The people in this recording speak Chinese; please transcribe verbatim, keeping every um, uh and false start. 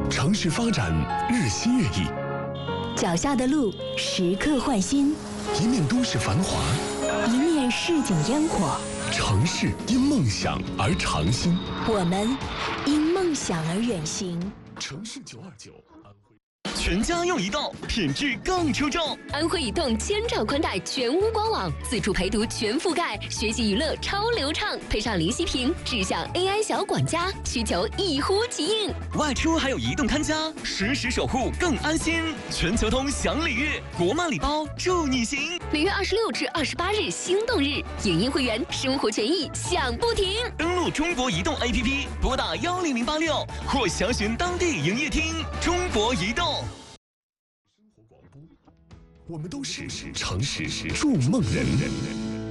城市发展日新月异， 脚下的路时刻换新， 一面都市繁华， 一面市井烟火。 城市因梦想而长新， 我们因梦想而远行。 城市九二九。 全家用移动，品质更出众。 安徽移动千兆宽带全屋官网，自助陪读全覆盖，学习娱乐超流畅，配上零息屏，智享 A I 小管家，需求一呼即应。 外出还有移动看家，实时守护更安心。全球通享礼遇，国漫礼包助你行。 每月二十六至二十八日心动日，影音会员生活权益享不停。 登录中国移动 A P P， 拨打幺零零八六或详询当地营业厅。中国移动。 我们都是城市筑梦人。